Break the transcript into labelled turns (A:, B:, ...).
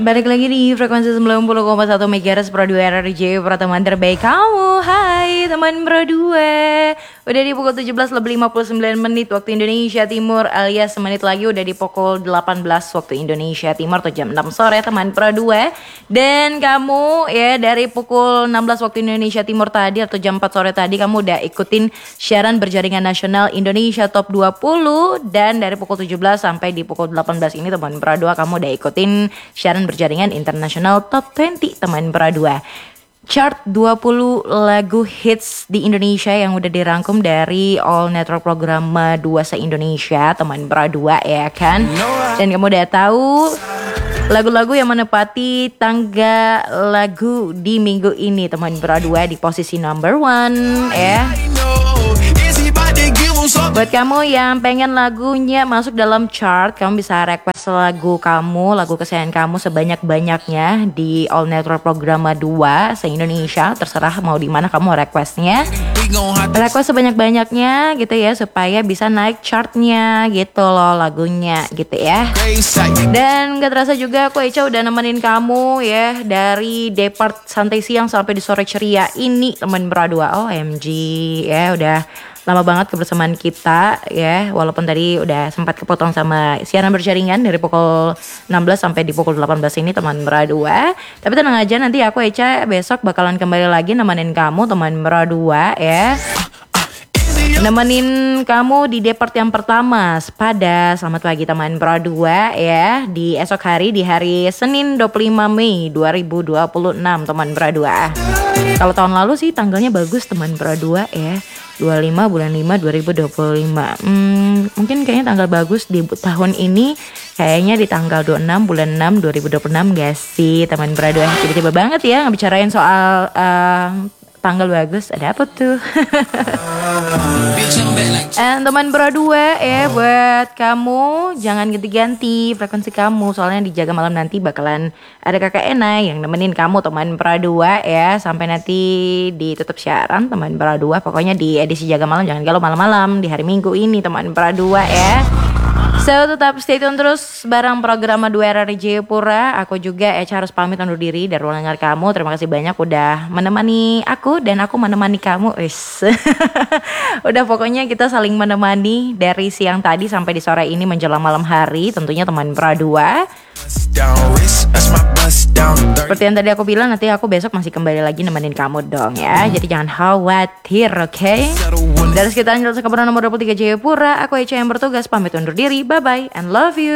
A: Balik lagi di frekuensi 90,1 MHz Pro 2 RRJ Pro, teman terbaik kamu. Hai teman Pro 2. Udah di pukul 17:59 waktu Indonesia Timur, alias semenit lagi udah di pukul 18 waktu Indonesia Timur atau jam 6 sore teman Pro 2. Dan kamu ya dari pukul 16 waktu Indonesia Timur tadi atau jam 4 sore tadi kamu udah ikutin siaran berjaringan nasional Indonesia Top 20. Dan dari pukul 17 sampai di pukul 18 ini teman Pro 2 kamu udah ikutin siaran berjaringan internasional Top 20 teman Pro 2. Chart 20 lagu hits di Indonesia yang udah dirangkum dari All Network Program 2 se-Indonesia teman Pro 2 ya kan. Dan kamu udah tahu lagu-lagu yang menepati tangga lagu di minggu ini teman Pro 2 di posisi number 1 ya. Buat kamu yang pengen lagunya masuk dalam chart, kamu bisa request lagu kamu, lagu kesayangan kamu sebanyak-banyaknya di All Network Program 2 se-Indonesia. Terserah mau di mana kamu requestnya. Request sebanyak-banyaknya gitu ya, supaya bisa naik chartnya gitu loh lagunya gitu ya. Dan gak terasa juga aku Eca udah nemenin kamu ya dari depart santai siang sampai di sore ceria ini teman Pro 2. OMG ya, udah lama banget kebersamaan kita ya, walaupun tadi udah sempat kepotong sama siaran berjaringan dari pukul 16 sampai di pukul 18 ini teman Pro 2. Tapi tenang aja, nanti aku Eca besok bakalan kembali lagi nemenin kamu teman Pro 2 ya. Nemenin kamu di depart yang pertama pada selamat pagi teman Pro 2 ya, di esok hari, di hari Senin 25 Mei 2026 teman Pro 2. Kalau tahun lalu sih tanggalnya bagus teman Pro 2 ya, 25 bulan 5 2025. Mungkin kayaknya tanggal bagus di tahun ini kayaknya di tanggal 26 bulan 6 2026 gak sih teman Pro 2. Tiba-tiba banget ya ngebicarain soal tanggal bagus, ada apa tuh? Teman Pro 2 ya, buat kamu jangan ganti-ganti frekuensi kamu, soalnya di Jaga Malam nanti bakalan ada kakak Ena yang nemenin kamu teman Pro 2 ya, sampai nanti ditutup siaran teman Pro 2. Pokoknya di edisi Jaga Malam jangan galau malam-malam di hari Minggu ini teman Pro 2 ya. So tetap stay tune terus bareng program 2 RRJ Pura. Aku juga Eca harus pamit undur diri dari ruang dengar kamu. Terima kasih banyak udah menemani aku dan aku menemani kamu. Udah pokoknya kita saling menemani dari siang tadi sampai di sore ini menjelang malam hari. Tentunya teman Pro 2. Seperti yang tadi aku bilang, nanti aku besok masih kembali lagi nemenin kamu dong ya. Jadi jangan khawatir, oke? Dari sekitar kabaran nomor 23 Jayapura, aku Eca yang bertugas pamit undur diri. Bye bye and love you.